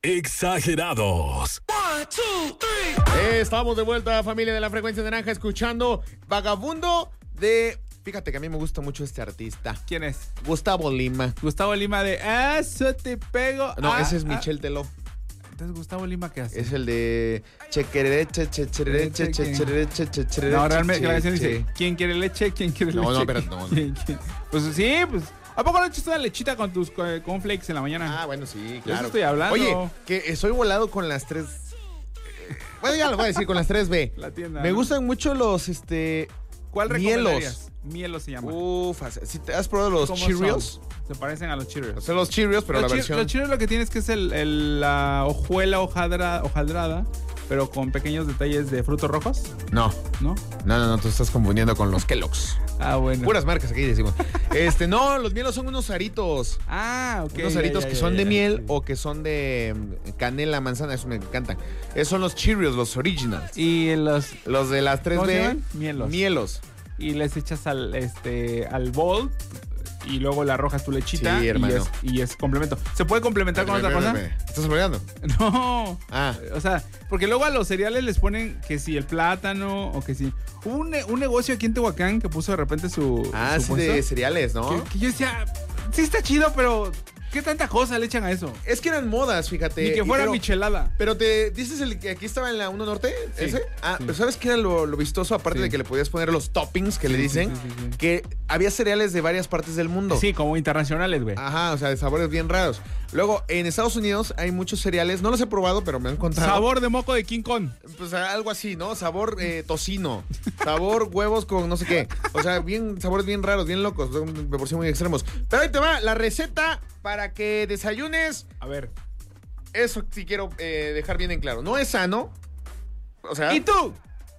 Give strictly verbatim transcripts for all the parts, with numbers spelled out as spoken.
exagerados. One, two, three. Eh, estamos de vuelta, familia de la Frecuencia Naranja, escuchando Vagabundo de... Fíjate que a mí me gusta mucho este artista. ¿Quién es? Gustavo Lima. Gustavo Lima de Eso te pego. No, ah, ese es ah. Michel Teló. Entonces, Gustavo Lima, ¿qué hace? Es el de... Chequereche, chechereche, chechereche, chechereche. No, realmente la canción dice: ¿quién quiere leche? ¿Quién quiere No, leche? no, espérate, no, no. ¿Quién, quién? Pues sí, pues. ¿A poco no echaste una lechita con tus eh, cornflakes en la mañana? Ah, bueno, sí, De claro. eso estoy hablando. Oye, que soy volado con las tres... Bueno, ya lo voy a decir, con las tres B. La tienda. Me ¿no? gustan mucho los, este... ¿Cuál mielos. recomendarías? Mielos se llama. Uf, si te has probado los ¿Cómo Cheerios. son? Se parecen a los Cheerios. O sea, los Cheerios, pero los la chi- versión... Los Cheerios lo que tienes que es el, el- la hojuela hojadra, hojaldrada, pero con pequeños detalles de frutos rojos, No, ¿no? no, no, no, tú estás confundiendo con los Kellogg's. Ah, bueno. Puras marcas aquí decimos. Este, no, los mielos son unos aritos. Ah, ok. unos ya, aritos ya, que ya, son ya, de ya, miel sí. o que son de mm, canela, manzana, eso me encantan. Esos son los Cheerios, los originals. Y los Los de las tres ¿Cómo se B. llaman? Mielos. Mielos. y les echas al este al bowl y luego le arrojas tu lechita Sí, y, hermano. es, y es complemento. ¿Se puede complementar con otra cosa? ¿Estás olvidando? No. Ah. O sea, porque luego a los cereales les ponen que si el plátano o que si... Hubo un, ne- un negocio aquí en Tehuacán que puso de repente su... Ah, su sí, puesto, de cereales, ¿no? que, que yo decía, sí está chido, pero ¿qué tanta cosa le echan a eso? Es que eran modas, fíjate. Ni que y fuera pero- michelada. Pero te dices el que aquí estaba en la uno Norte, Sí, ese. Ah, sí. pero ¿sabes qué era lo, lo vistoso? Aparte Sí. de que le podías poner los toppings que le Sí, dicen, sí, sí, sí, sí. que había cereales de varias partes del mundo. Sí, como internacionales, güey. Ajá, o sea, de sabores bien raros. Luego, en Estados Unidos hay muchos cereales, no los he probado, pero me han contado. Sabor de moco de King Kong. Pues algo así, ¿no? Sabor eh, tocino, sabor huevos con no sé qué. O sea, bien, sabores bien raros, bien locos, son de por sí muy extremos. Pero ahí te va la receta para que desayunes. A ver. Eso sí quiero eh, dejar bien en claro. No es sano. O sea, ¿Y tú?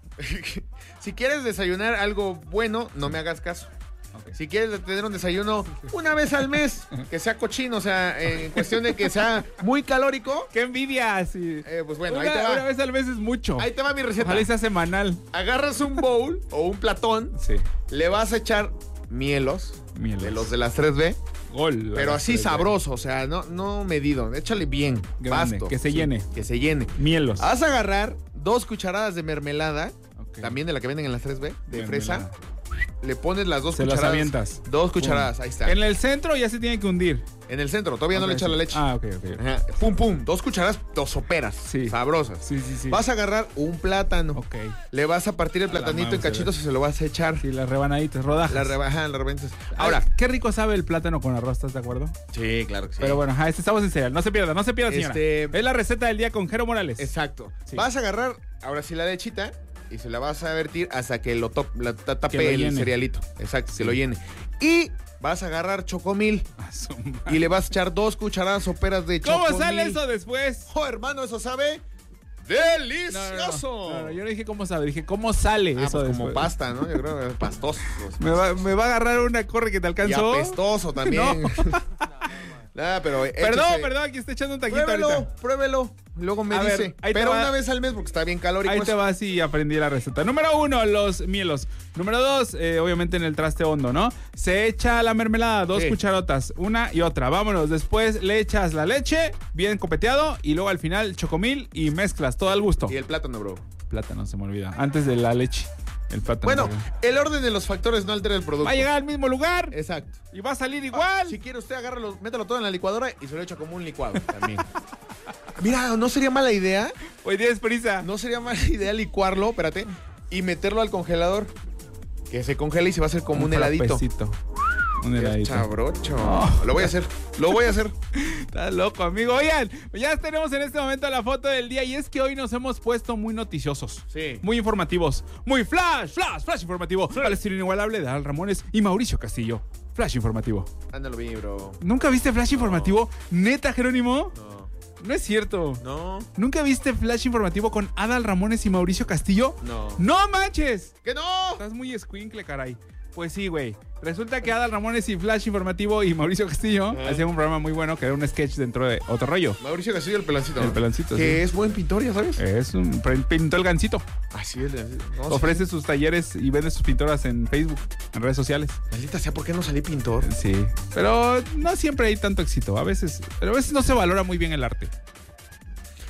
si quieres desayunar algo bueno, no me hagas caso. Ok. Si quieres tener un desayuno una vez al mes, que sea cochino, o sea, en cuestión de que sea muy calórico, ¡Qué envidia! Sí. eh, pues bueno, una, ahí te va. una vez al mes es mucho. Ahí te va mi receta. Ojalá y sea semanal. Agarras un bowl o un platón, Sí. le vas a echar mielos, Mielos. de los de las tres B, Gol. pero así sabroso, o sea, no, no medido, échale bien, Grande, basto, que se sí, llene. que se llene. Mielos. Vas a agarrar dos cucharadas de mermelada, Ok. también de la que venden en las tres B, de Mermelada. fresa. Le pones las dos Se las cucharadas. avientas. Dos cucharadas, ahí está. En el centro ya se tiene que hundir. En el centro, todavía no Ok, le echas sí. la leche. Ah, ok, ok. Ajá. Pum, pum. Dos cucharadas, dos soperas. Sí. Sabrosas. Sí, sí, sí. Vas a agarrar un plátano. Ok. Le vas a partir el A la platanito en mouse, cachitos y se lo vas a echar. Sí, las rebanaditas, rodajas. La rebaja, la reventas. Ahora, Ahora. qué rico sabe el plátano con arroz, ¿estás de acuerdo? Sí, claro que sí. Pero bueno, ajá, este estamos en cereal. No se pierda, no se pierda, señora. Este- Es la receta del día con Jero Morales. Exacto. Sí. Vas a agarrar, ahora sí, la lechita y se la vas a vertir hasta que lo top, la, ta- tape Que lo el llene. cerealito. Exacto, Sí. que lo llene. Y vas a agarrar chocomil A su madre. y le vas a echar dos cucharadas soperas de chocomil. ¿Cómo sale eso después? ¡Oh, hermano, eso sabe! No, no, no. ¡Delicioso! No, no, yo no dije cómo sabe, dije cómo sale Ah, eso pues después. como pasta, ¿no? Yo creo que es pastoso. Me va, me va a agarrar una corre que te Y alcanzó. apestoso también. No. Ah, pero Perdón, échese- perdón, aquí está echando un taquito Pruébelo, ahorita. pruébelo. Luego me A ver, dice. ahí te pero va. una vez al mes porque está bien calórico. Ahí te eso. vas y aprendí la receta. Número uno, los mielos. Número dos, eh, obviamente en el traste hondo, ¿no? Se echa la mermelada, dos Sí. cucharotas, una y otra. Vámonos. Después le echas la leche, bien copeteado, y luego al final chocomil y mezclas todo al gusto. Y el plátano, bro. Plátano se me olvida. Antes de la leche, el plátano. Bueno, el orden de los factores no altera el producto. va a llegar al mismo lugar Exacto. y va a salir igual. Si quiere usted, agárralo, métalo todo en la licuadora y se lo echa como un licuado también. Mira, no sería mala idea. Hoy tienes prisa. No sería mala idea licuarlo, espérate, y meterlo al congelador. Que se congele y se va a hacer como un, heladito. frapecito. Un Qué heladito. Chabrocho. Oh. Lo voy a hacer. Lo voy a hacer. Estás loco, amigo. Oigan, ya tenemos en este momento la foto del día y es que hoy nos hemos puesto muy noticiosos. Sí. Muy informativos. Muy flash, flash, flash informativo. Al estilo inigualable de Al Ramones y Mauricio Castillo. Flash informativo. Ándalo bien, bro. ¿Nunca viste flash informativo? ¿Neta, Jerónimo? No. No es cierto. No. ¿Nunca viste flash informativo con Adal Ramones y Mauricio Castillo? No. ¡No manches! ¡Que no! Estás muy escuincle, caray. Pues sí, güey. Resulta que Adal Ramones y Flash Informativo y Mauricio Castillo Ajá. hacían un programa muy bueno que era un sketch dentro de otro rollo. Mauricio Castillo, el pelancito. El pelancito, Que sí. es buen pintor, ya sabes. Es un pintó el gancito. Así es. No, Ofrece sus talleres y vende sus pinturas en Facebook, en redes sociales. Maldita sea, ¿por qué no salí pintor? Sí. Pero no siempre hay tanto éxito. A veces, pero a veces no se valora muy bien el arte.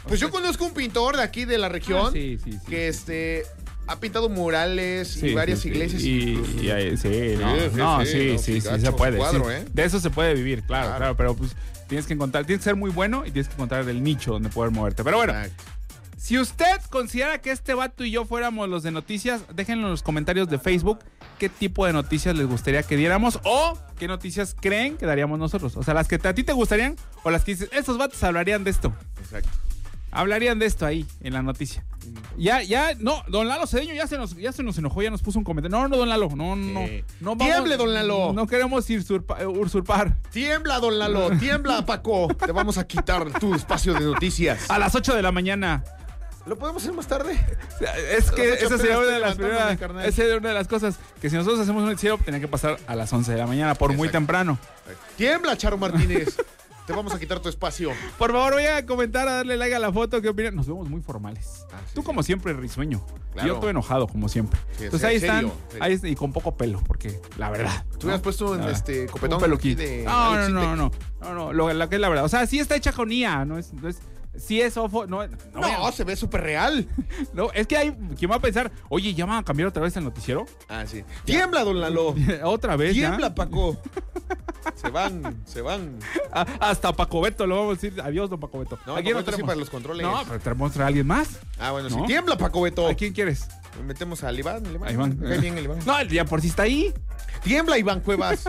Pues yo conozco un pintor de aquí de la región Ah, sí, sí, sí, que sí. este ha pintado murales Sí, y varias sí, sí. iglesias. Y, y ahí- sí, no, sí, no, sí, sí, no, sí, sí, sí, se gacho puede. cuadro, sí. ¿eh? De eso se puede vivir, claro, Claro. claro, pero pues tienes que encontrar, tienes que ser muy bueno y tienes que encontrar el nicho donde poder moverte. Pero bueno, Exacto. si usted considera que este vato y yo fuéramos los de noticias, déjenlo en los comentarios de Facebook qué tipo de noticias les gustaría que diéramos o qué noticias creen que daríamos nosotros. O sea, las que a ti te gustarían o las que dices, estos vatos hablarían de esto. Exacto. Hablarían de esto ahí, en la noticia. Ya, ya, no, don Lalo Cedeño ya se nos, ya se nos enojó, ya nos puso un comentario. No, no, don Lalo, no, no, ¿Qué? no. Tiemble, don Lalo. No queremos usurpa- usurpar. Tiembla, don Lalo, tiembla, Paco. Te vamos a quitar tu espacio de noticias. A las ocho de la mañana. ¿Lo podemos hacer más tarde? Es que A las ocho esa sería apenas una de las estoy primeras. levantándome, carnal. Esa sería una de las cosas que si nosotros hacemos un noticiero tenía que pasar a las once de la mañana, por muy Exacto. temprano. Tiembla, Charo Martínez. Te vamos a quitar tu espacio. Por favor, vayan a comentar, a darle like a la foto, ¿qué opinan? Nos vemos muy formales. Ah, sí, Tú, sí. como siempre, risueño. Claro. Y yo estoy enojado, como siempre. Sí, Entonces sí, ahí serio, están. serio. Ahí está, y con poco pelo, porque la verdad. Tú hubieras puesto en Ah, este copetón un peluquín. aquí de No, Alex no, no, Intec. no, no, no, lo, lo que es la verdad. O sea, sí está hecha con I A, no es, no es, sí es ofo, no, no, No, vean. se ve súper real. No, es que hay quien va a pensar, oye, ¿ya van a cambiar otra vez el noticiero? Ah, sí. Tiembla, don Lalo. Otra vez, ¿ya? Tiembla, Paco. Se van, se van. Ah, hasta Paco Beto lo vamos a decir. Adiós, don Paco Beto. No, ¿A quién Paco Beto sí tenemos? para los controles. No, pero tenemos a alguien más. Ah, bueno, ¿No? sí. Tiembla, Paco Beto. ¿A quién quieres? Metemos al Iván. El Iván. A Iván. Me cae bien el Iván. No, el día por si está ahí. Tiembla, Iván Cuevas.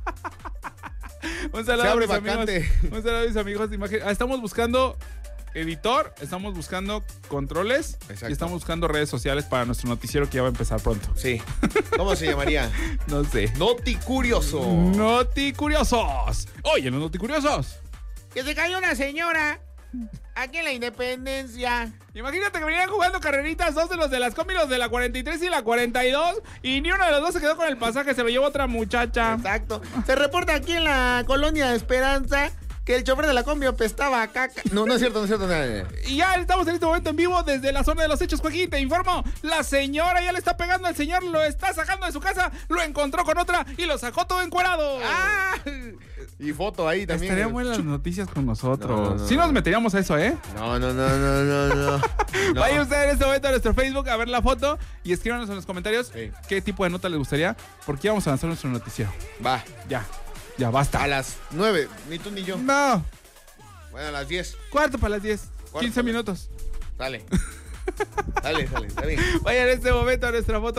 Un saludo Se a abre mis amigos. vacante. Un saludo a mis amigos de imagen. Ah, estamos buscando editor, estamos buscando controles Exacto. y estamos buscando redes sociales para nuestro noticiero que ya va a empezar pronto. Sí. ¿Cómo se llamaría? No sé. Noti Curioso. Noti Curiosos. Oye, los Noti Curiosos. Que se cayó una señora aquí en la Independencia. Imagínate que venían jugando carreritas dos de los de las combi, los de la cuarenta y tres y la cuarenta y dos, y ni uno de los dos se quedó con el pasaje, se lo llevó otra muchacha. Exacto. Se reporta aquí en la colonia de Esperanza que el chofer de la combi apestaba a caca. No, no es cierto, no es cierto. No, no, no. Y ya estamos en este momento en vivo desde la zona de los hechos, Joaquín, te informo. La señora ya le está pegando al señor, lo está sacando de su casa, lo encontró con otra y lo sacó todo encuerado. ¡Ah! Y foto ahí también. Estarían buenas las noticias con nosotros. No, no, no. Sí nos meteríamos a eso, ¿eh? No, no, no, no, no, no. No. Vaya usted en este momento a nuestro Facebook a ver la foto y escríbanos en los comentarios Sí. qué tipo de nota les gustaría, porque ya vamos a lanzar nuestro noticiero. Va. Ya, ya basta. A las nueve. Ni tú ni yo. No, Bueno, a las diez. cuarto para las diez, Cuarto quince para- minutos. Dale. Dale, dale, está bien. Vaya en este momento a nuestra foto.